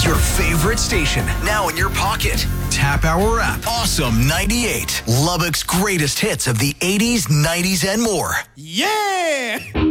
Your favorite station, now in your pocket. Tap our app. Awesome 98. Lubbock's greatest hits of the 80s, 90s, and more. Yeah!